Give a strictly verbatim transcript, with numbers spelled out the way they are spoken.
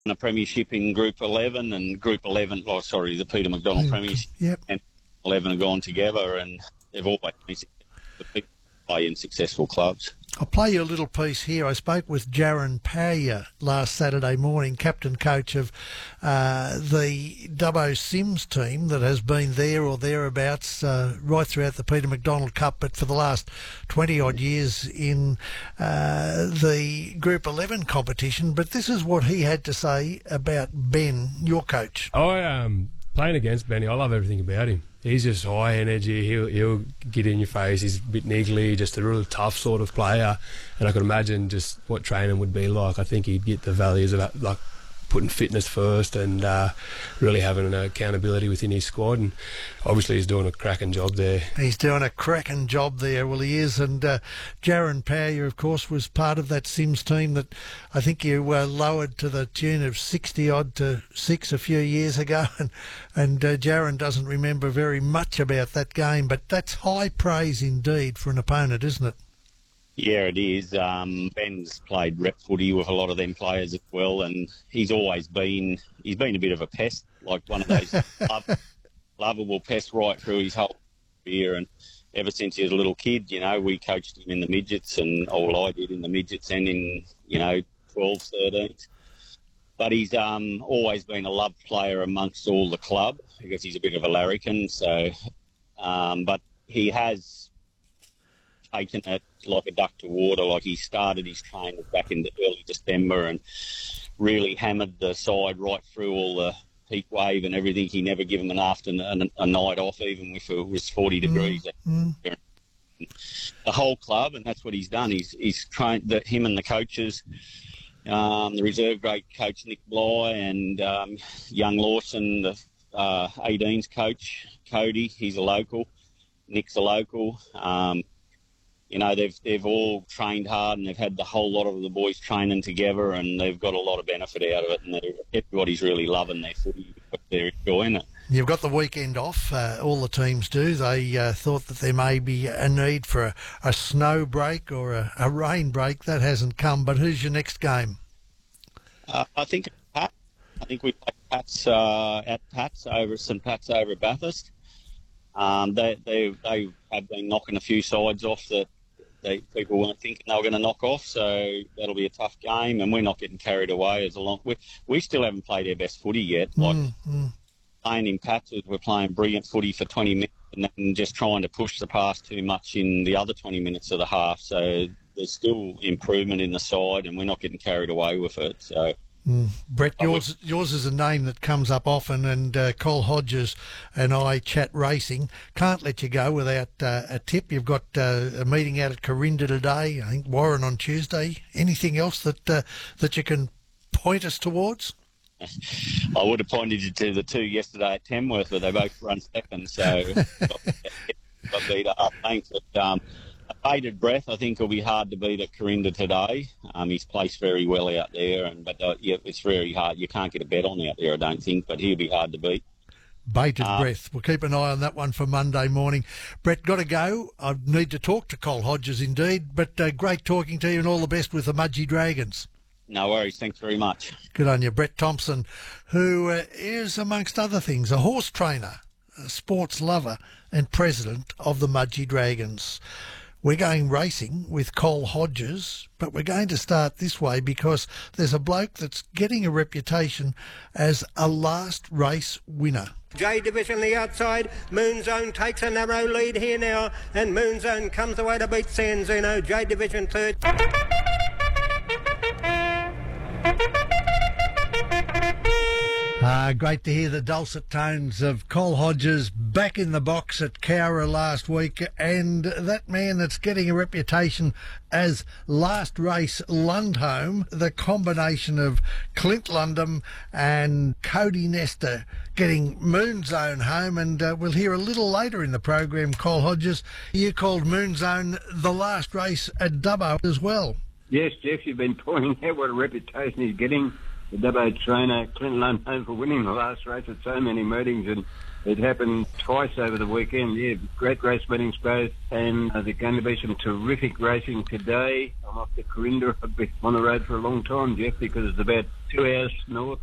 a premiership in Group eleven, and Group eleven, oh, sorry, the Peter McDonald Premiership Yep. and eleven have gone together, and they've always been the people play in successful clubs. I'll play you a little piece here. I spoke with Jaron Powyer last Saturday morning, captain coach of uh, the Dubbo Sims team that has been there or thereabouts uh, right throughout the Peter McDonald Cup, but for the last twenty-odd years in uh, the Group eleven competition. But this is what he had to say about Ben, your coach. I um, playing against Benny, I love everything about him. He's just high energy. He'll he'll get in your face. He's a bit niggly, just a real tough sort of player. And I could imagine just what training would be like. I think he'd get the values of like putting fitness first and uh, really having an accountability within his squad. And obviously he's doing a cracking job there. He's doing a cracking job there. Well, he is. And uh, Jaron Powyer, of course, was part of that Sims team that I think you uh, lowered to the tune of sixty-odd to six a few years ago. And, and uh, Jaron doesn't remember very much about that game. But that's high praise indeed for an opponent, isn't it? Yeah, it is. Um, Ben's played rep footy with a lot of them players as well, and he's always been he's been a bit of a pest, like one of those love, lovable pests right through his whole career. And ever since he was a little kid, you know, we coached him in the midgets, and all I did in the midgets and in, you know, twelve, thirteens. But he's um, always been a loved player amongst all the club because he's a bit of a larrikin. So, um, but he has taken it like a duck to water. Like, he started his training back in the early December and really hammered the side right through all the heat wave and everything. He never give them an afternoon, a, a night off, even if it was forty degrees. Mm. The whole club, and that's what he's done. He's he's trained the, him and the coaches, um, the reserve grade coach Nick Bly and um, young Lawson, the uh, eighteens coach Cody. He's a local. Nick's a local. Um, You know, they've they've all trained hard, and they've had the whole lot of the boys training together, and they've got a lot of benefit out of it, and everybody's really loving their footy. They're enjoying it. You've got the weekend off, uh, all the teams do. They uh, thought that there may be a need for a, a snow break or a, a rain break. That hasn't come, but who's your next game? Uh, I think Pat. I think we play Pat's uh, at Pat's over St Pat's over at Bathurst. Um, they, they, they have been knocking a few sides off that They, people weren't thinking they were going to knock off, so that'll be a tough game, and we're not getting carried away as a long. We, we still haven't played our best footy yet. Like mm, mm. playing in patches, we're playing brilliant footy for twenty minutes, and then just trying to push the pass too much in the other twenty minutes of the half. So there's still improvement in the side, and we're not getting carried away with it. So. Mm. Brett, yours yours is a name that comes up often, and uh, Cole Hodges and I chat racing. Can't let you go without uh, a tip. You've got uh, a meeting out at Corinda today, I think Warren on Tuesday. Anything else that uh, that you can point us towards? I would have pointed you to the two yesterday at Tamworth, but they both run second, so got beat up. Thanks. But, um, bated breath, I think it'll be hard to beat at Corinda today. Um, he's placed very well out there, and but uh, yeah, it's very hard. You can't get a bet on out there, I don't think, but he'll be hard to beat. Bated uh, breath. We'll keep an eye on that one for Monday morning. Brett, got to go. I need to talk to Cole Hodges indeed, but uh, great talking to you, and all the best with the Mudgee Dragons. No worries. Thanks very much. Good on you. Brett Thompson, who uh, is, amongst other things, a horse trainer, a sports lover, and president of the Mudgee Dragons. We're going racing with Cole Hodges, but we're going to start this way because there's a bloke that's getting a reputation as a last race winner. J Division on the outside, Moonzone takes a narrow lead here now, and Moonzone comes away to beat Sanzino. J Division third. Ah, great to hear the dulcet tones of Cole Hodges back in the box at Cowra last week, and that man that's getting a reputation as last race Lundholm, the combination of Clint Lundham and Cody Nestor getting Moonzone home, and uh, we'll hear a little later in the program, Cole Hodges, you called Moonzone the last race at Dubbo as well. Yes, Jeff, you've been pointing out what a reputation he's getting. the Dubbo trainer, Clint Lund, known for winning the last race at so many meetings, and it happened twice over the weekend. Yeah, great race meetings both, and uh, there's going to be some terrific racing today. I'm off to Corinda. I've been on the road for a long time, Jeff, because it's about two hours north